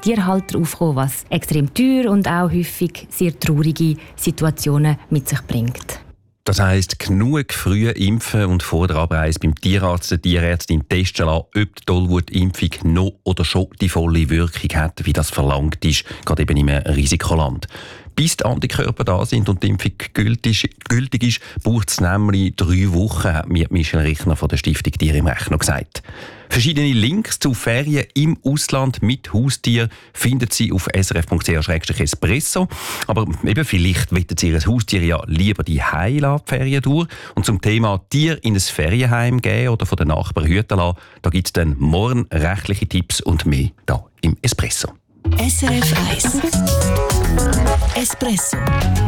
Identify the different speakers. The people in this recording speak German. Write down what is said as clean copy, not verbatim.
Speaker 1: Tierhalter aufkommen, was extrem teuer und auch häufig sehr traurige Situationen mit sich bringt.
Speaker 2: Das heisst, genug früh impfen und vor der Abreise beim Tierarzt, der Tierärztin testen lassen, ob die Tollwutimpfung noch oder schon die volle Wirkung hat, wie das verlangt ist, gerade eben in einem Risikoland. Bis die Antikörper da sind und die Impfung gültig ist, braucht es nämlich 3 Wochen, hat mir Michel Richner von der Stiftung Tier im Recht noch gesagt. Verschiedene Links zu Ferien im Ausland mit Haustier finden Sie auf srf.ch/espresso. Aber eben vielleicht wollen Sie Ihr Haustier ja lieber die Ferien durch. Und zum Thema Tier in ein Ferienheim geben oder von den Nachbarn hüten lassen, da gibt es dann morgen rechtliche Tipps und mehr hier im Espresso.
Speaker 3: SRF 1 Espresso